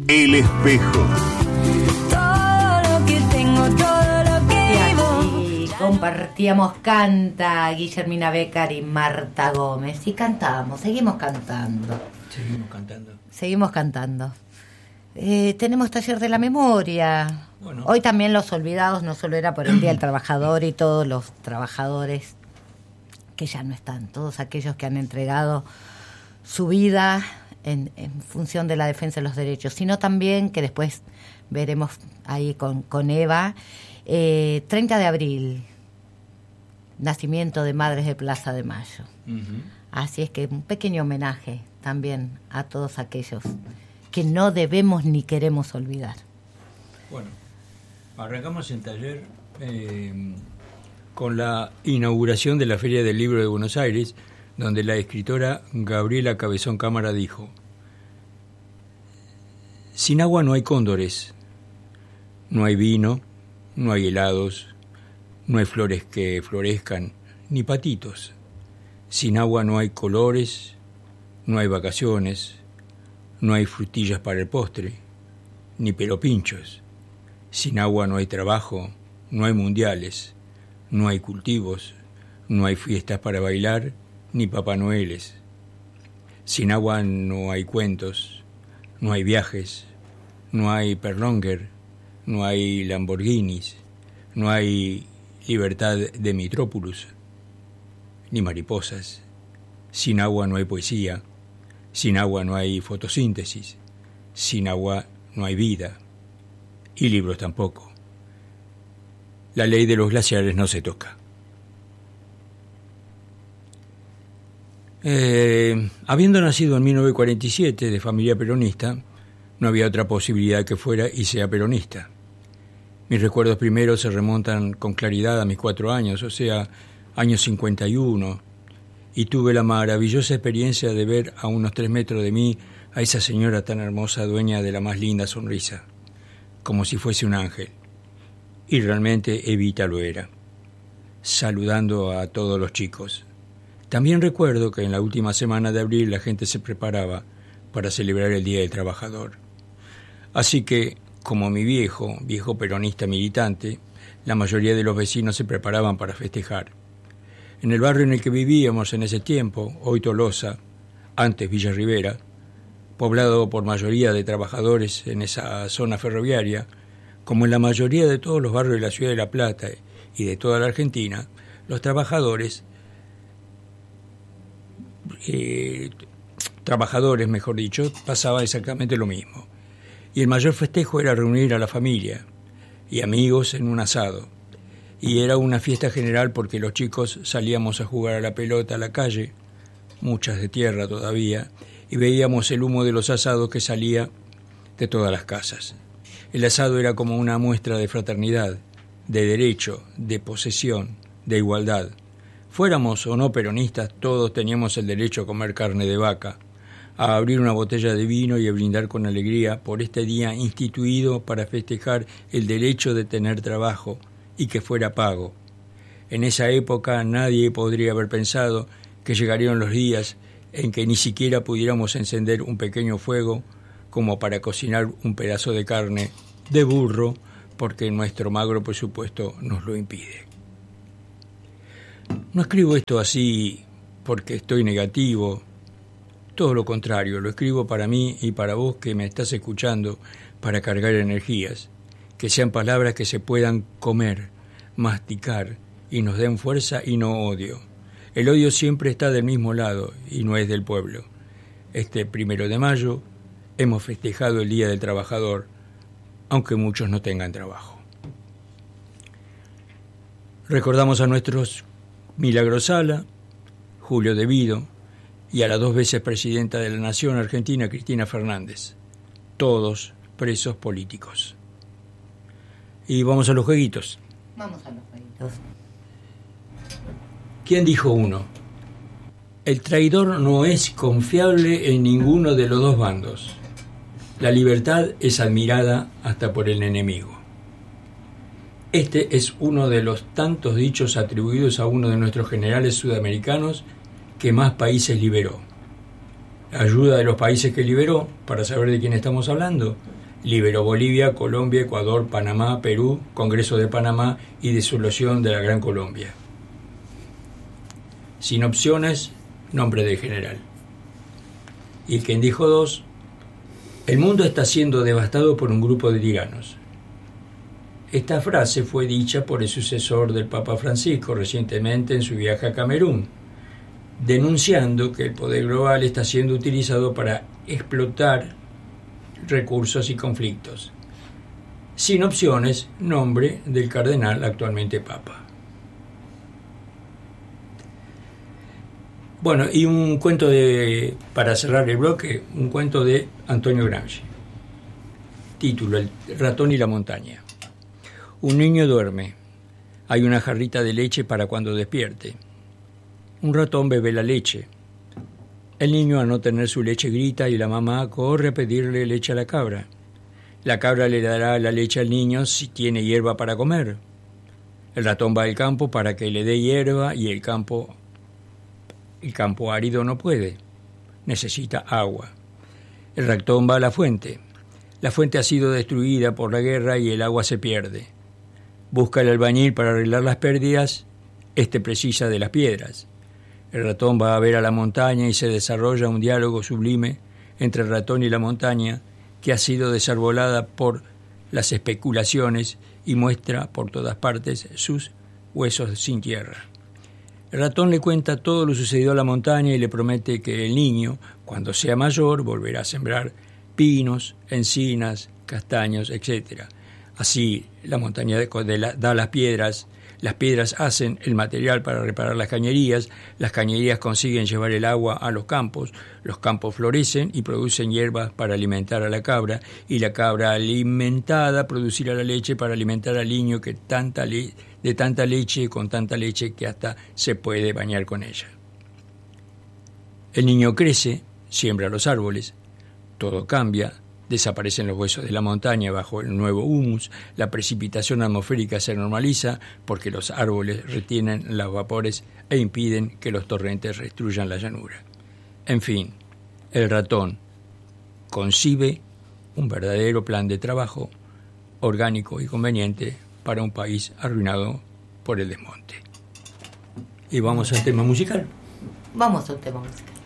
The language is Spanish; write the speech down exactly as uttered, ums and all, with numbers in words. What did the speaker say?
El espejo. Todo lo que tengo, todo lo que vivo. Y compartíamos Canta, Guillermina Béccar y Marta Gómez. Y cantamos, seguimos cantando. Seguimos cantando. Seguimos cantando. Eh, tenemos taller de la memoria. Bueno. Hoy también Los Olvidados, no solo era por el Día del Trabajador y todos los trabajadores que ya no están, todos aquellos que han entregado su vida en, en función de la defensa de los derechos, sino también que después veremos ahí con, con Eva, eh, treinta de abril, nacimiento de Madres de Plaza de Mayo. Uh-huh. Así es que un pequeño homenaje también a todos aquellos que no debemos ni queremos olvidar. Bueno, arrancamos el taller eh, con la inauguración de la Feria del Libro de Buenos Aires, donde la escritora Gabriela Cabezón Cámara dijo: sin agua no hay cóndores, no hay vino, no hay helados, no hay flores que florezcan, ni patitos. Sin agua no hay colores, no hay vacaciones, no hay frutillas para el postre, ni pelopinchos. Sin agua no hay trabajo, no hay mundiales, no hay cultivos, no hay fiestas para bailar, ni Papá Noeles. Sin agua no hay cuentos, no hay viajes, no hay Perlonger, no hay Lamborghinis, no hay libertad de Mitrópolis, ni mariposas. Sin agua no hay poesía, sin agua no hay fotosíntesis, sin agua no hay vida, y libros tampoco. La ley de los glaciares no se toca. Eh, habiendo nacido en mil novecientos cuarenta y siete de familia peronista, no había otra posibilidad que fuera y sea peronista. Mis recuerdos primeros se remontan con claridad a mis cuatro años, o sea, año cincuenta y uno, y tuve la maravillosa experiencia de ver a unos tres metros de mí a esa señora tan hermosa, dueña de la más linda sonrisa, como si fuese un ángel. Y realmente Evita lo era, saludando a todos los chicos. También recuerdo que en la última semana de abril la gente se preparaba para celebrar el Día del Trabajador. Así que, como mi viejo, viejo peronista militante, la mayoría de los vecinos se preparaban para festejar. En el barrio en el que vivíamos en ese tiempo, hoy Tolosa, antes Villa Rivera, poblado por mayoría de trabajadores en esa zona ferroviaria, como en la mayoría de todos los barrios de la ciudad de La Plata y de toda la Argentina, los trabajadores, eh, trabajadores mejor dicho, pasaba exactamente lo mismo. Y el mayor festejo era reunir a la familia y amigos en un asado. Y era una fiesta general porque los chicos salíamos a jugar a la pelota a la calle, muchas de tierra todavía, y veíamos el humo de los asados que salía de todas las casas. El asado era como una muestra de fraternidad, de derecho, de posesión, de igualdad. Fuéramos o no peronistas, todos teníamos el derecho a comer carne de vaca, a abrir una botella de vino y a brindar con alegría por este día instituido para festejar el derecho de tener trabajo y que fuera pago. En esa época nadie podría haber pensado que llegarían los días en que ni siquiera pudiéramos encender un pequeño fuego como para cocinar un pedazo de carne de burro, porque nuestro magro presupuesto nos lo impide. No escribo esto así porque estoy negativo, todo lo contrario, lo escribo para mí y para vos que me estás escuchando, para cargar energías, que sean palabras que se puedan comer, masticar y nos den fuerza y no odio. El odio siempre está del mismo lado y no es del pueblo. Este primero de mayo hemos festejado el Día del Trabajador, aunque muchos no tengan trabajo. Recordamos a nuestros Milagro Sala, Julio De Vido y a la dos veces presidenta de la Nación Argentina, Cristina Fernández, todos presos políticos. Y vamos a los jueguitos. Vamos a los jueguitos. ¿Quién dijo uno? El traidor no es confiable en ninguno de los dos bandos. La libertad es admirada hasta por el enemigo. Este es uno de los tantos dichos atribuidos a uno de nuestros generales sudamericanos que más países liberó. La ayuda de los países que liberó, para saber de quién estamos hablando, liberó Bolivia, Colombia, Ecuador, Panamá, Perú, Congreso de Panamá y disolución de la Gran Colombia. Sin opciones, nombre de general. Y quien dijo dos, el mundo está siendo devastado por un grupo de tiranos. Esta frase fue dicha por el sucesor del Papa Francisco recientemente en su viaje a Camerún, denunciando que el poder global está siendo utilizado para explotar recursos y conflictos. Sin opciones, nombre del cardenal actualmente Papa. Bueno, y un cuento de, para cerrar el bloque, un cuento de Antonio Gramsci. Título: El ratón y la montaña. Un niño duerme. Hay una jarrita de leche para cuando despierte. Un ratón bebe la leche. El niño, al no tener su leche, grita y la mamá corre a pedirle leche a la cabra. La cabra le dará la leche al niño si tiene hierba para comer. El ratón va al campo para que le dé hierba y el campo, el campo árido no puede. Necesita agua. El ratón va a la fuente. La fuente ha sido destruida por la guerra y el agua se pierde. Busca el albañil para arreglar las pérdidas. Este precisa de las piedras. El ratón va a ver a la montaña y se desarrolla un diálogo sublime entre el ratón y la montaña que ha sido desarbolada por las especulaciones y muestra por todas partes sus huesos sin tierra. El ratón le cuenta todo lo sucedido a la montaña y le promete que el niño, cuando sea mayor, volverá a sembrar pinos, encinas, castaños, etcétera. Así, la montaña da las piedras, las piedras hacen el material para reparar las cañerías, las cañerías consiguen llevar el agua a los campos, los campos florecen y producen hierbas para alimentar a la cabra, y la cabra alimentada producirá la leche para alimentar al niño que tanta le- de tanta leche, con tanta leche que hasta se puede bañar con ella. El niño crece, siembra los árboles, todo cambia. Desaparecen los huesos de la montaña bajo el nuevo humus, la precipitación atmosférica se normaliza porque los árboles retienen los vapores e impiden que los torrentes destruyan la llanura. En fin, el ratón concibe un verdadero plan de trabajo orgánico y conveniente para un país arruinado por el desmonte. Y vamos al tema musical. Vamos a un tema musical.